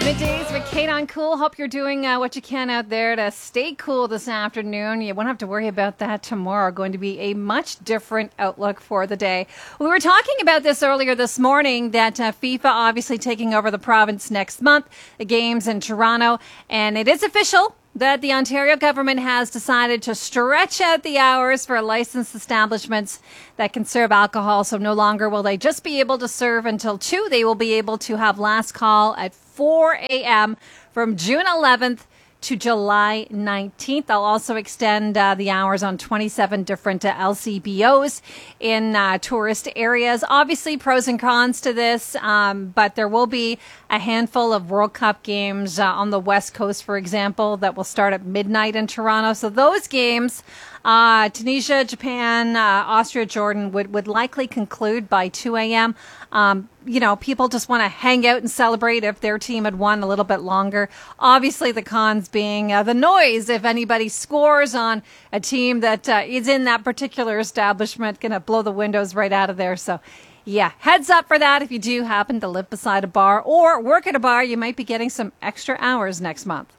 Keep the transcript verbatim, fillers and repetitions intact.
Middays with Kate on Cool. Hope you're doing uh, what you can out there to stay cool this afternoon. You won't have to worry about that tomorrow. Going to be a much different outlook for the day. We were talking about this earlier this morning, that uh, FIFA obviously taking over the province next month, the games in Toronto, and it is official that the Ontario government has decided to stretch out the hours for licensed establishments that can serve alcohol. So no longer will they just be able to serve until two. They will be able to have last call at four a.m. from June eleventh to July nineteenth. They'll also extend uh, the hours on twenty-seven different uh, L C B Os in uh, tourist areas. Obviously, pros and cons to this, um, but there will be a handful of World Cup games uh, on the West Coast, for example, that will start at midnight in Toronto. So those games, uh, Tunisia, Japan, uh, Austria, Jordan, would, would likely conclude by two a.m. Um, you know, people just want to hang out and celebrate if their team had won a little bit longer. Obviously, the cons being uh, the noise. If anybody scores on a team that uh, is in that particular establishment, going to blow the windows right out of there. So, yeah, heads up for that. If you do happen to live beside a bar or work at a bar, you might be getting some extra hours next month.